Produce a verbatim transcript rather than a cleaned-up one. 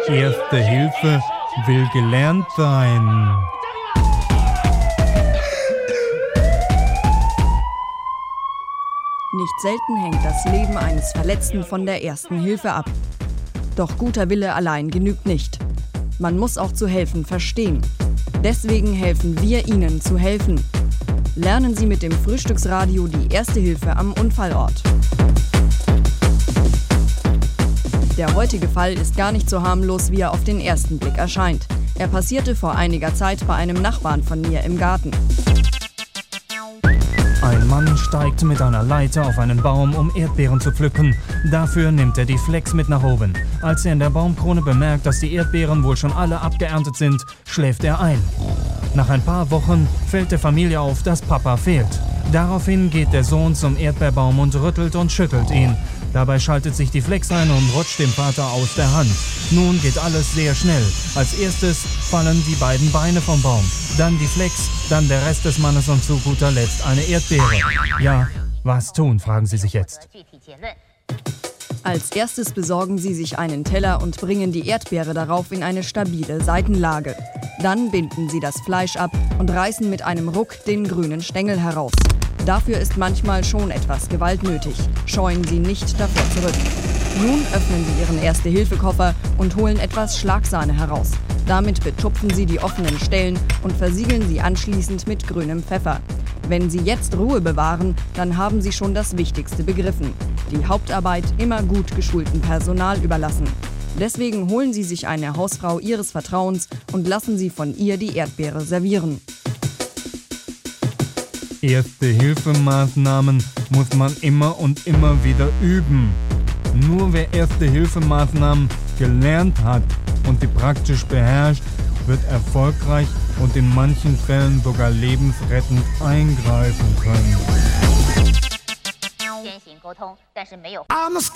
Erste Hilfe will gelernt sein. Nicht selten hängt das Leben eines Verletzten von der Ersten Hilfe ab. Doch guter Wille allein genügt nicht. Man muss auch zu helfen verstehen. Deswegen helfen wir Ihnen zu helfen. Lernen Sie mit dem Frühstücksradio die Erste Hilfe am Unfallort. Der heutige Fall ist gar nicht so harmlos, wie er auf den ersten Blick erscheint. Er passierte vor einiger Zeit bei einem Nachbarn von mir im Garten. Ein Mann steigt mit einer Leiter auf einen Baum, um Erdbeeren zu pflücken. Dafür nimmt er die Flex mit nach oben. Als er in der Baumkrone bemerkt, dass die Erdbeeren wohl schon alle abgeerntet sind, schläft er ein. Nach ein paar Wochen fällt der Familie auf, dass Papa fehlt. Daraufhin geht der Sohn zum Erdbeerbaum und rüttelt und schüttelt ihn. Dabei schaltet sich die Flex ein und rutscht dem Vater aus der Hand. Nun geht alles sehr schnell. Als erstes fallen die beiden Beine vom Baum, dann die Flex, dann der Rest des Mannes und zu guter Letzt eine Erdbeere. Ja, was tun, fragen Sie sich jetzt. Als erstes besorgen Sie sich einen Teller und bringen die Erdbeere darauf in eine stabile Seitenlage. Dann binden Sie das Fleisch ab und reißen mit einem Ruck den grünen Stängel heraus. Dafür ist manchmal schon etwas Gewalt nötig. Scheuen Sie nicht davor zurück. Nun öffnen Sie Ihren Erste-Hilfe-Koffer und holen etwas Schlagsahne heraus. Damit betupfen Sie die offenen Stellen und versiegeln sie anschließend mit grünem Pfeffer. Wenn Sie jetzt Ruhe bewahren, dann haben Sie schon das Wichtigste begriffen. Die Hauptarbeit immer gut geschultem Personal überlassen. Deswegen holen Sie sich eine Hausfrau Ihres Vertrauens und lassen Sie von ihr die Erdbeere servieren. Erste-Hilfe-Maßnahmen muss man immer und immer wieder üben. Nur wer Erste-Hilfe-Maßnahmen gelernt hat und sie praktisch beherrscht, wird erfolgreich und in manchen Fällen sogar lebensrettend eingreifen können.